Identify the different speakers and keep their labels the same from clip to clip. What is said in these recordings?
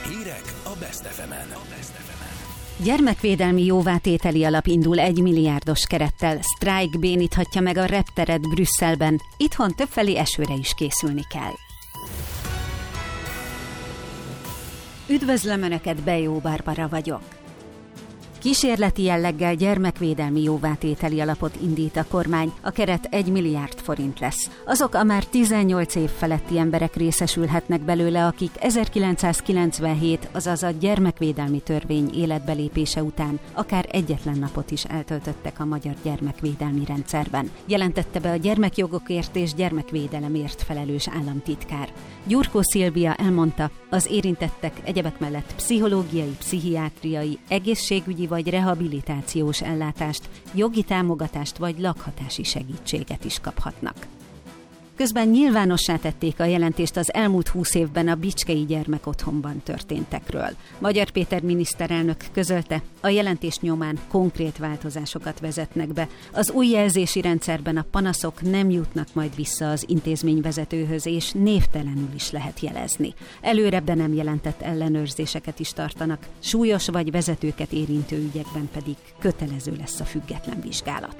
Speaker 1: Hírek a Best FM-en.
Speaker 2: Gyermekvédelmi jóvátételi alap indul 1 milliárdos kerettel. Sztrájk béníthatja meg a repteret Brüsszelben. Itthon többfelé esőre is készülni kell. Üdvözlöm Önöket, Bejó Barbara vagyok. Kísérleti jelleggel gyermekvédelmi jóvátételi alapot indít a kormány, a keret 1 milliárd forint lesz. Azok a már 18 év feletti emberek részesülhetnek belőle, akik 1997, azaz a gyermekvédelmi törvény életbelépése után akár egyetlen napot is eltöltöttek a magyar gyermekvédelmi rendszerben, jelentette be a gyermekjogokért és gyermekvédelemért felelős államtitkár. Gyurkó Szilvia elmondta, az érintettek egyebek mellett pszichológiai, pszichiátriai, egészségügyi vagy rehabilitációs ellátást, jogi támogatást vagy lakhatási segítséget is kaphatnak. Közben nyilvánossá tették a jelentést az elmúlt 20 évben a Bicskei Gyermekotthonban történtekről. Magyar Péter miniszterelnök közölte, a jelentés nyomán konkrét változásokat vezetnek be. Az új jelzési rendszerben a panaszok nem jutnak majd vissza az intézményvezetőhöz, és névtelenül is lehet jelezni. Előre be nem jelentett ellenőrzéseket is tartanak, súlyos vagy vezetőket érintő ügyekben pedig kötelező lesz a független vizsgálat.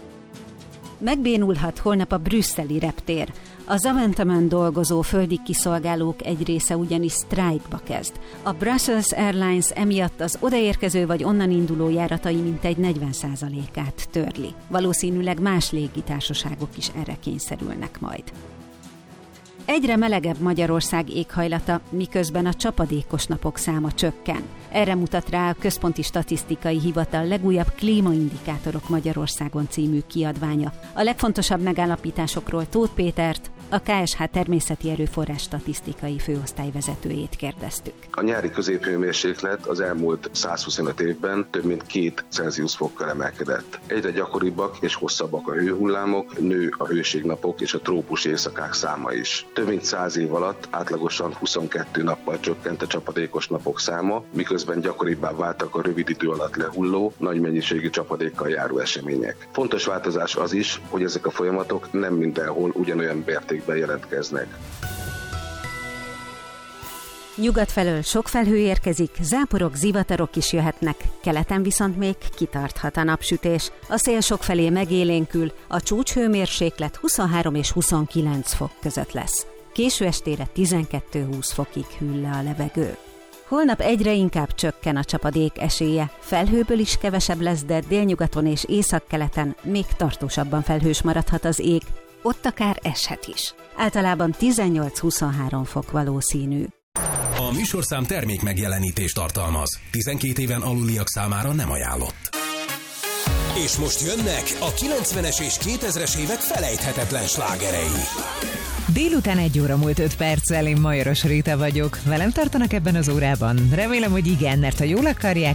Speaker 2: Megbénulhat holnap a brüsszeli reptér. A Zaventemen dolgozó földi kiszolgálók egy része ugyanis sztrájkba kezd. A Brussels Airlines emiatt az odaérkező vagy onnan induló járatai mintegy 40%-át törli. Valószínűleg más légitársaságok is erre kényszerülnek majd. Egyre melegebb Magyarország éghajlata, miközben a csapadékos napok száma csökken. Erre mutat rá a Központi Statisztikai Hivatal legújabb Klímaindikátorok Magyarországon című kiadványa. A legfontosabb megállapításokról Tóth Pétert, a KSH természeti erőforrás statisztikai főosztályvezetőjét kérdeztük.
Speaker 3: A nyári középhőmérséklet az elmúlt 125 évben több mint 2 Celsius fokkal emelkedett. Egyre gyakoribbak és hosszabbak a hőhullámok, nő a hőségnapok és a trópus éjszakák száma is. Több mint 100 év alatt átlagosan 22 nappal csökkent a csapadékos napok száma, miközben gyakoribbá váltak a rövid idő alatt lehulló, nagy mennyiségű csapadékkal járó események. Fontos változás az is, hogy ezek a folyamatok nem mindenhol ugyanolyan mértékben jelentkeznek.
Speaker 2: Nyugat felől sok felhő érkezik, záporok, zivatarok is jöhetnek, keleten viszont még kitarthat a napsütés. A szél sokfelé megélénkül, a csúcshőmérséklet 23 és 29 fok között lesz. Késő estére 12-20 fokig hűl le a levegő. Holnap egyre inkább csökken a csapadék esélye, felhőből is kevesebb lesz, de délnyugaton és északkeleten még tartósabban felhős maradhat az ég, ott akár eshet is. Általában 18-23 fok valószínű.
Speaker 1: A műsorszám termék megjelenítést tartalmaz. 12 éven aluliak számára nem ajánlott. És most jönnek a 90-es és 2000-es évek felejthetetlen slágerei.
Speaker 4: Délután 1 óra múlt 5 perccel, én Majoros Réta vagyok. Velem tartanak ebben az órában? Remélem, hogy igen, mert ha jól akarják,